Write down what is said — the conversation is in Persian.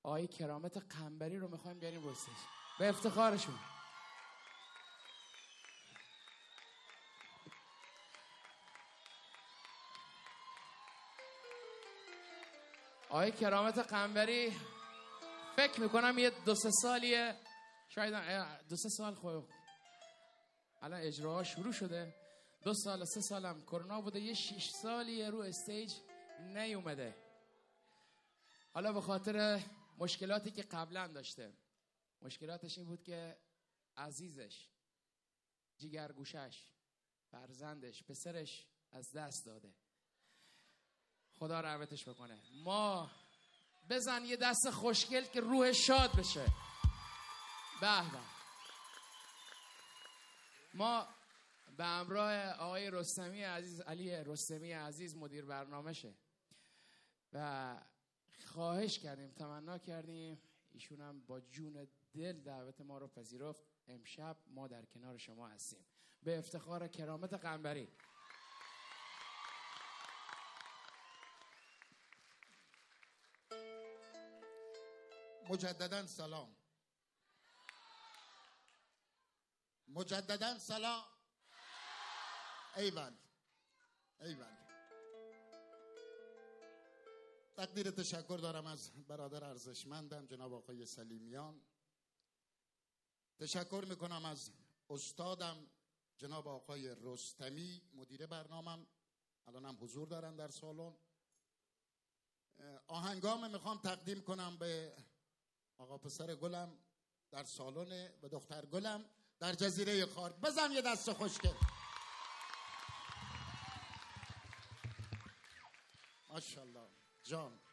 آقای کرامت قنبری رو میخوایم بیاریم رو استیج به افتخارشون. آقای کرامت قنبری فکر میکنم یه 2-3 سالیه، شاید 2-3 سال خب الان اجراها شروع شده، 2 سال 3 سالم کرونا بوده، یه 6 سالیه رو استیج نیومده. حالا به خاطر مشکلاتی که قبلا داشته، مشکلاتش این بود که عزیزش، جیگرگوشش، فرزندش، پسرش از دست داده. خدا رحمتش بکنه. ما بزن یه دست خوشگل که روح شاد بشه. به به. ما به همراه آقای رستمی عزیز، علی رستمی عزیز مدیر برنامهشه و خواهش کردیم، تمنا کردیم، ایشون هم با جون دل دعوت ما رو پذیرفت. امشب ما در کنار شما هستیم به افتخار کرامت قنبری. مجدداً سلام. مجدداً سلام. ایول ایول. تقدیر تشکر دارم از برادر ارزشمندم جناب آقای سلیمیان. تشکر میکنم از استادم جناب آقای رستمی مدیر برنامه‌ام، الانم حضور دارن در سالن. آهنگام میخوام تقدیم کنم به آقا پسر گلم در سالن و دختر گلم در جزیره خارج. بزن یه دست خوشگل. ماشاءالله جان.